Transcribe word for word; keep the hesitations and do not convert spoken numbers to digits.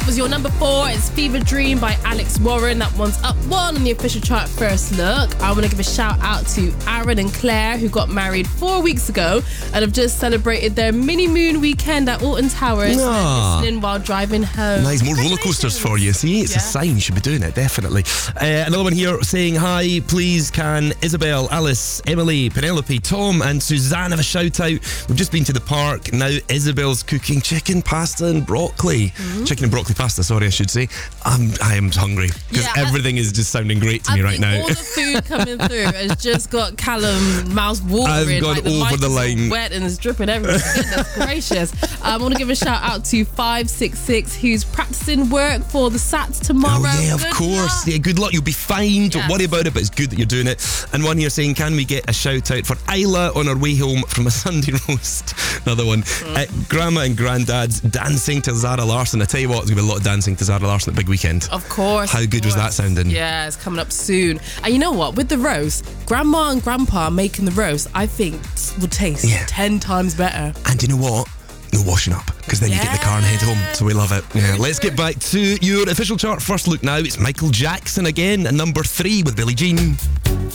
was your number four. It's Fever Dream by Alex Warren. That one's up one on the official chart first look. I want to give a shout out to Aaron and Claire, who got married four weeks ago and have just celebrated their mini moon weekend at Alton Towers. Ah. Listening while driving home. Nice, more roller coasters for you. See, it's Yeah. a sign. You should be doing it, definitely. Uh, another one here saying hi. Please, can Isabel, Alice, Emily, Penelope, Tom, and Suzanne have a shout out? We've just been to the park. Now Isabel's cooking chicken pasta and broccoli. Mm-hmm. Chicken and broccoli pasta. Sorry, I should say. I'm I am hungry because Yeah, I- everything is just sounding great to I me right think now. all the food coming through has just got Callum mouth watering. I've gone like the over mic the is all line. wet and it's dripping everywhere. Goodness gracious. Um, I want to give a shout out to five six six, who's practicing work for the SATs tomorrow. Oh yeah, of Good course. luck. Yeah, good luck. You'll be fine. Don't Yes. worry about it, but it's good that you're doing it. And one here saying, can we get a shout out for Isla on our way home from a Sunday roast? Another one. Mm. Uh, Grandma and Granddad's dancing to Zara Larsson. I tell you what, there's going to be a lot of dancing to Zara Larsson at Big Weekend. Of course. How of good was that course. sounding? Yeah, it's coming up soon. And you know what? With the roast, Grandma and Grandpa making the roast, I think would taste Yeah. ten times better. And you know what? No washing up, because then you get in the car and head home. So we love it. Yeah. Let's get back to your official chart. First look now. It's Michael Jackson again, at number three with Billie Jean.